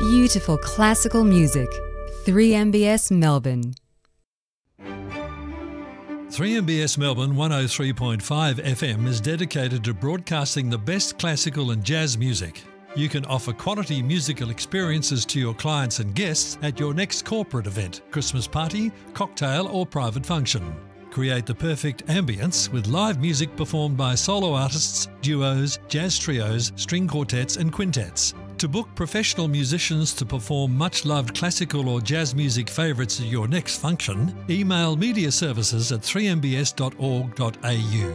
Beautiful classical music. 3MBS Melbourne. 3MBS Melbourne 103.5 FM is dedicated to broadcasting the best classical and jazz music. You can offer quality musical experiences to your clients and guests at your next corporate event, Christmas party, cocktail or private function. Create the perfect ambience with live music performed by solo artists, duos, jazz trios, string quartets and quintets. To book professional musicians to perform much-loved classical or jazz music favourites at your next function, email mediaservices@3mbs.org.au.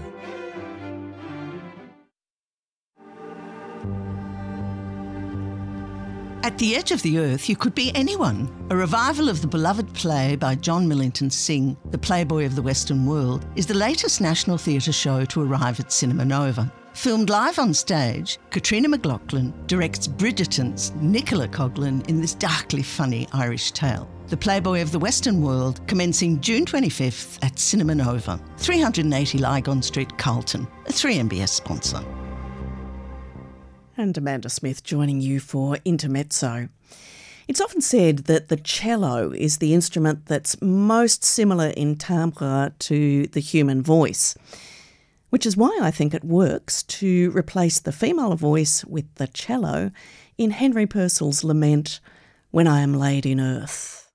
At the Edge of the Earth, you could be anyone. A revival of the beloved play by John Millington Synge, The Playboy of the Western World, is the latest National Theatre show to arrive at Cinema Nova. Filmed live on stage, Katrina McLaughlin directs Bridgerton's Nicola Coughlan in this darkly funny Irish tale. The Playboy of the Western World, commencing June 25th at Cinema Nova, 380 Lygon Street, Carlton, a 3MBS sponsor. And Amanda Smith joining you for Intermezzo. It's often said that the cello is the instrument that's most similar in timbre to the human voice, which is why I think it works to replace the female voice with the cello in Henry Purcell's lament, When I Am Laid in Earth.